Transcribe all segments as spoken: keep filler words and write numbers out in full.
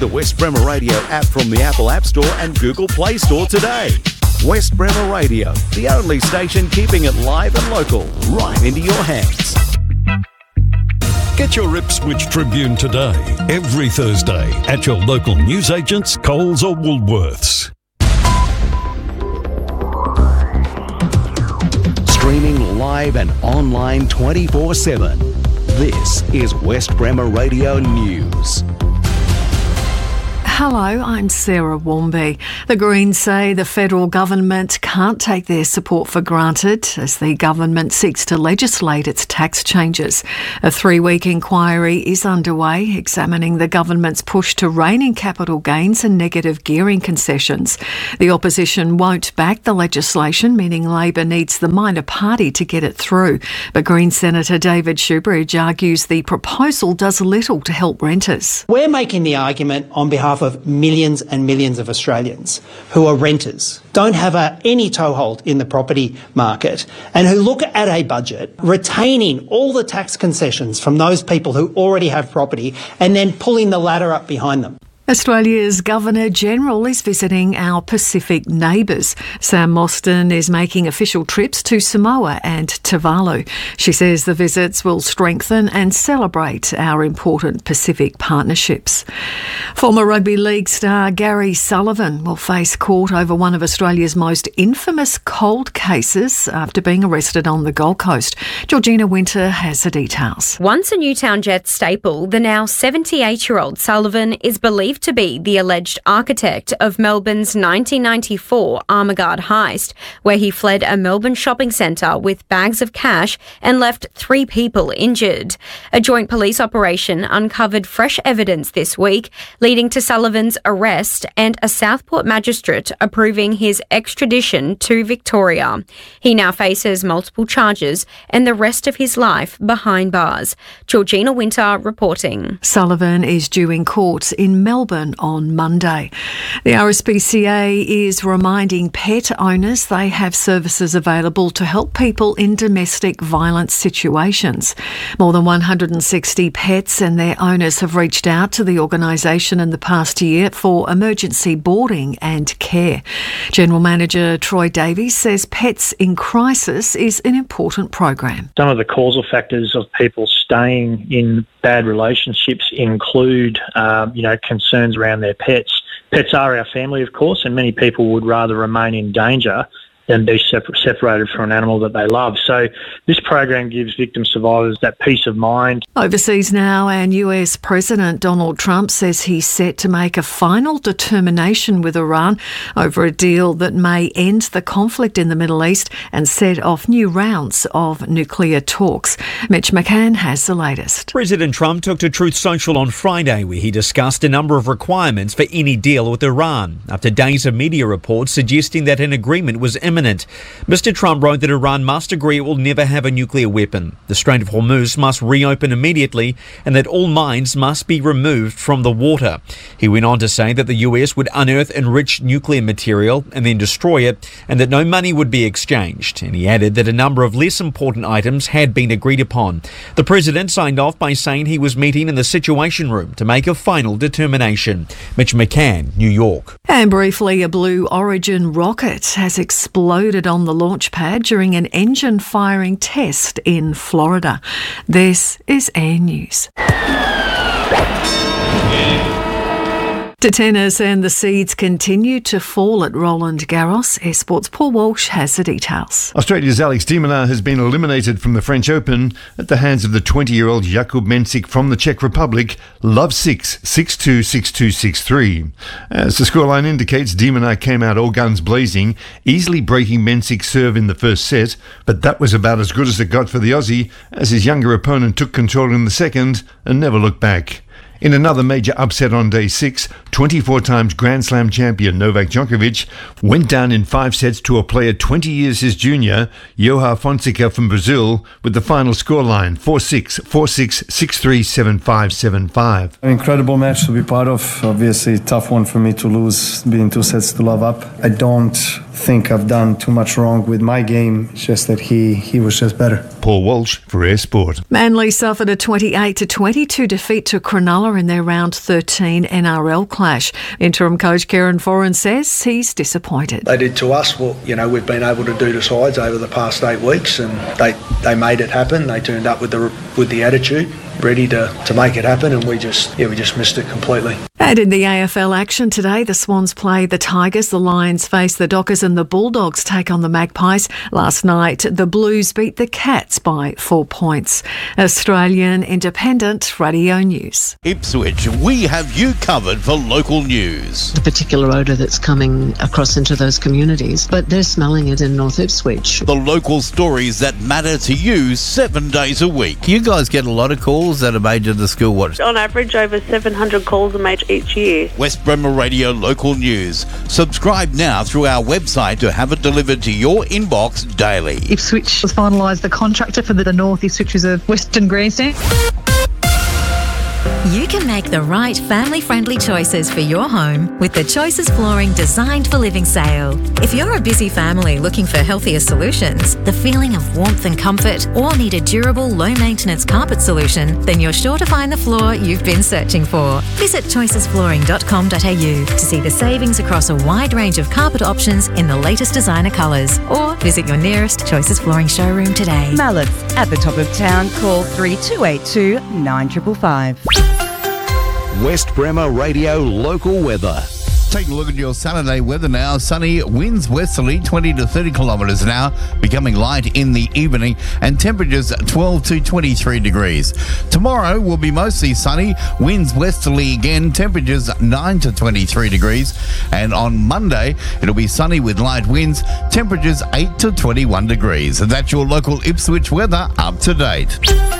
the West Bremer Radio app from the Apple App Store and Google Play Store today. West Bremer Radio, the only station keeping it live and local, right into your hands. Get your Ipswich Tribune today, every Thursday, at your local newsagents, Coles or Woolworths. Streaming live and online twenty-four seven. This is West Bremer Radio News. Hello, I'm Sarah Warmby. The Greens say the federal government can't take their support for granted as the government seeks to legislate its tax changes. A three-week inquiry is underway examining the government's push to rein in capital gains and negative gearing concessions. The opposition won't back the legislation, meaning Labor needs the minor party to get it through. But Green Senator David Shoebridge argues the proposal does little to help renters. We're making the argument on behalf of millions and millions of Australians who are renters, don't have a, any toehold in the property market, and who look at a budget retaining all the tax concessions from those people who already have property and then pulling the ladder up behind them. Australia's Governor-General is visiting our Pacific neighbours. Sam Mostyn is making official trips to Samoa and Tuvalu. She says the visits will strengthen and celebrate our important Pacific partnerships. Former rugby league star Gary Sullivan will face court over one of Australia's most infamous cold cases after being arrested on the Gold Coast. Georgina Winter has the details. Once a Newtown Jets staple, the now seventy-eight-year-old Sullivan is believed to be the alleged architect of Melbourne's nineteen ninety-four Armaguard heist, where he fled a Melbourne shopping centre with bags of cash and left three people injured. A joint police operation uncovered fresh evidence this week, leading to Sullivan's arrest and a Southport magistrate approving his extradition to Victoria. He now faces multiple charges and the rest of his life behind bars. Georgina Winter reporting. Sullivan is due in court in Melbourne on Monday. The R S P C A is reminding pet owners they have services available to help people in domestic violence situations. More than one hundred sixty pets and their owners have reached out to the organisation in the past year for emergency boarding and care. General Manager Troy Davies says Pets in Crisis is an important program. Some of the causal factors of people staying in bad relationships include, um, you know, concerns around their pets. Pets are our family, of course, and many people would rather remain in danger than be separ- separated from an animal that they love. So this program gives victim survivors that peace of mind. Overseas now, and U S President Donald Trump says he's set to make a final determination with Iran over a deal that may end the conflict in the Middle East and set off new rounds of nuclear talks. Mitch McCann has the latest. President Trump took to Truth Social on Friday, where he discussed a number of requirements for any deal with Iran, after days of media reports suggesting that an agreement was imminent. Mister Trump wrote that Iran must agree it will never have a nuclear weapon, the Strait of Hormuz must reopen immediately, and that all mines must be removed from the water. He went on to say that the U S would unearth enriched nuclear material and then destroy it, and that no money would be exchanged. And he added that a number of less important items had been agreed upon. The president signed off by saying he was meeting in the Situation Room to make a final determination. Mitch McCann, New York. And briefly, a Blue Origin rocket has exploded Exploded on the launch pad during an engine firing test in Florida. This is Air News. To tennis, and the seeds continue to fall at Roland Garros. Air Sports' Paul Walsh has the details. Australia's Alex de Minaur has been eliminated from the French Open at the hands of the twenty-year-old Jakub Mensik from the Czech Republic, love six, six two, six two, six three. As the scoreline indicates, de Minaur came out all guns blazing, easily breaking Mensik's serve in the first set, but that was about as good as it got for the Aussie, as his younger opponent took control in the second and never looked back. In another major upset on day six, twenty-four times Grand Slam champion Novak Djokovic went down in five sets to a player twenty years his junior, João Fonseca from Brazil, with the final scoreline four six, four six, six three, seven five, seven five. An incredible match to be part of. Obviously, tough one for me to lose, being two sets to love up. I don't think I've done too much wrong with my game, it's just that he, he was just better. Paul Walsh for Air Sport. Manly suffered a twenty-eight to twenty-two defeat to Cronulla Cronulla in their round thirteen N R L clash. Interim coach Kieran Foran says he's disappointed. They did to us what, you know, we've been able to do to sides over the past eight weeks, and they, they made it happen. They turned up with the with the attitude, ready to, to make it happen, and we just yeah we just missed it completely. And in the A F L action today, the Swans play the Tigers, the Lions face the Dockers, and the Bulldogs take on the Magpies. Last night, the Blues beat the Cats by four points. Australian Independent Radio News. Ipswich, we have you covered for local news. The particular odour that's coming across into those communities, but they're smelling it in North Ipswich. The local stories that matter to you seven days a week. You guys get a lot of calls that are made to the school. What? On average, over seven hundred calls are made each year. West Bremer Radio Local News. Subscribe now through our website to have it delivered to your inbox daily. Ipswich has finalised the contractor for the North Ipswich Reserve Western Grandstand. You can make the right family-friendly choices for your home with the Choices Flooring Designed for Living sale. If you're a busy family looking for healthier solutions, the feeling of warmth and comfort, or need a durable, low-maintenance carpet solution, then you're sure to find the floor you've been searching for. Visit choices flooring dot com dot a u to see the savings across a wide range of carpet options in the latest designer colours, or visit your nearest Choices Flooring showroom today. Mallards at the top of town. Call three two eight two, nine five five. West Bremer Radio Local Weather. Taking a look at your Saturday weather now. Sunny, winds westerly twenty to thirty kilometres an hour, becoming light in the evening, and temperatures twelve to twenty-three degrees. Tomorrow will be mostly sunny, winds westerly again, temperatures nine to twenty-three degrees. And on Monday, it'll be sunny with light winds, temperatures eight to twenty-one degrees. And that's your local Ipswich weather up to date.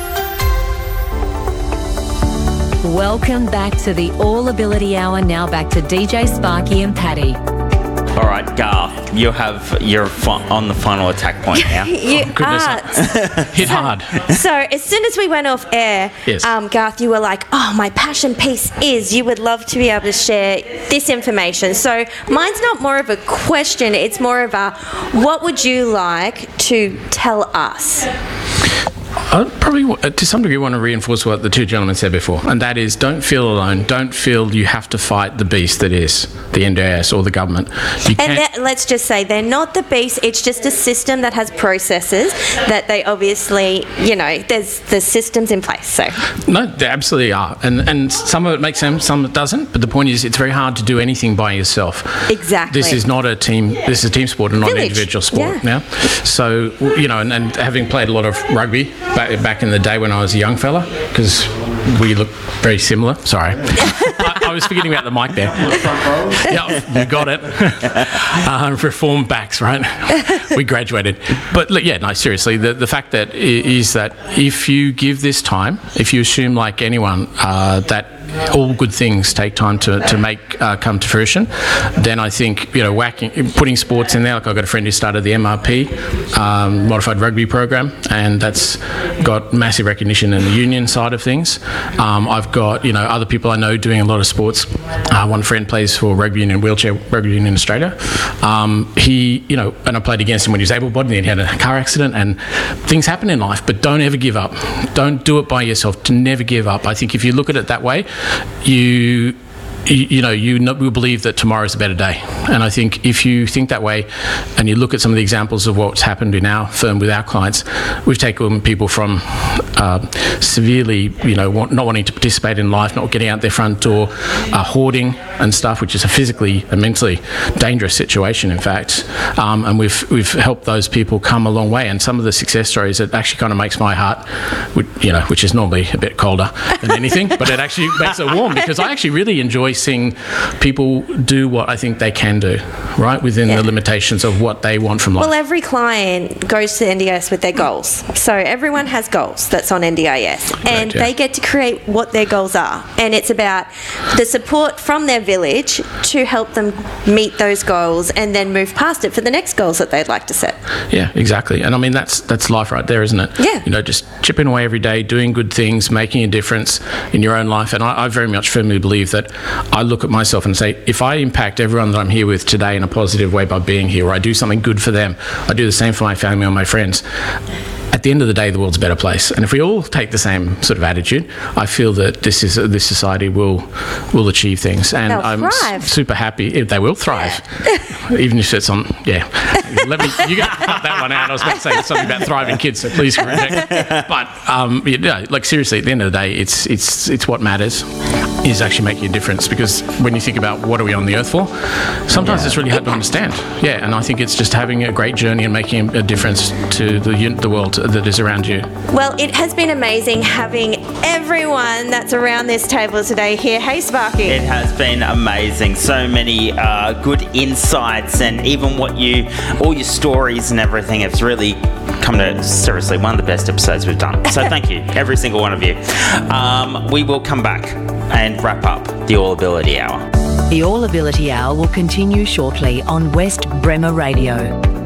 Welcome back to the All Ability Hour. Now back to D J Sparky and Paddy. All right, Garth, you have you're fi- on the final attack point now. you oh, are. Hit so, hard. So as soon as we went off air, yes. um, Garth, you were like, oh, my passion piece is you would love to be able to share this information. So mine's not more of a question, it's more of a what would you like to tell us? I probably, to some degree, want to reinforce what the two gentlemen said before, and that is don't feel alone. Don't feel you have to fight the beast that is the N D I S or the government. You and that, let's just say they're not the beast, it's just a system that has processes that they obviously, you know, there's the systems in place. So No, they absolutely are. And and some of it makes sense, some it doesn't, but the point is it's very hard to do anything by yourself. Exactly. This is not a team, this is a team sport and not Village. an individual sport. Yeah. Now, so, you know, and, and having played a lot of rugby back, back in the day when I was a young fella, because we look very similar. Sorry. I, I was forgetting about the mic there. Yeah, you got it. uh, reformed backs, right? We graduated. But look, yeah, no, seriously, the, the fact that is that if you give this time, if you assume like anyone uh, that all good things take time to, to make uh, come to fruition, then I think, you know, whacking, putting sports in there, like I've got a friend who started the M R P, um, Modified Rugby Program, and that's got massive recognition in the union side of things. Um, I've got, you know, other people I know doing a lot of sports. Uh, one friend plays for Rugby Union, Wheelchair Rugby Union Australia. Um, he, you know, and I played against him when he was able-bodied and he had a car accident, and things happen in life, but don't ever give up. Don't do it by yourself. To never give up. I think if you look at it that way, you You, you know, you know, will believe that tomorrow is a better day. And I think if you think that way and you look at some of the examples of what's happened in our firm with our clients, we've taken people from uh, severely, you know, want, not wanting to participate in life, not getting out their front door, uh, hoarding and stuff, which is a physically and mentally dangerous situation, in fact. Um, and we've we've helped those people come a long way. And some of the success stories, it actually kind of makes my heart, you know, which is normally a bit colder than anything, but it actually makes it warm, because I actually really enjoy seeing people do what I think they can do, right, within yeah. the limitations of what they want from life. Well, every client goes to N D I S with their goals. So everyone has goals that's on N D I S, and right, yeah. they get to create what their goals are. And it's about the support from their village to help them meet those goals and then move past it for the next goals that they'd like to set. Yeah, exactly. And I mean, that's that's life right there, isn't it? Yeah. You know, just chipping away every day, doing good things, making a difference in your own life. And I, I very much firmly believe that I look at myself and say, if I impact everyone that I'm here with today in a positive way by being here, or I do something good for them, I do the same for my family or my friends, at the end of the day, the world's a better place. And if we all take the same sort of attitude, I feel that this is this society will will achieve things. And They'll I'm thrive. s- super happy. They will thrive, even if it's on. Yeah, let me. You got to cut that one out. I was about to say something about thriving kids, so please correct. But um, you know, like seriously, at the end of the day, it's it's it's what matters is actually making a difference. Because when you think about what are we on the earth for, sometimes it's really hard to understand. Yeah, and I think it's just having a great journey and making a difference to the un- the world that is around you. Well, it has been amazing having everyone that's around this table today here. Hey, Sparky. It has been amazing. So many uh, good insights, and even what you, all your stories and everything. It's really come to seriously one of the best episodes we've done. So thank you, every single one of you. Um, we will come back and wrap up the All Ability Hour. The All Ability Hour will continue shortly on West Bremer Radio.